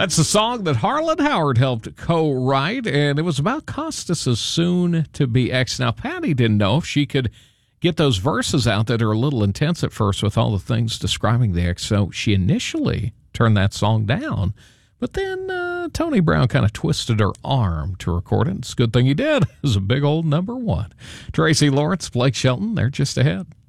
That's a song that Harlan Howard helped co-write, and it was about Costas' soon-to-be ex. Now, Patty didn't know if she could get those verses out that are a little intense at first with all the things describing the ex, so she initially turned that song down. But then Tony Brown kind of twisted her arm to record it. It's a good thing he did. It was a big old number one. Tracy Lawrence, Blake Shelton, they're just ahead.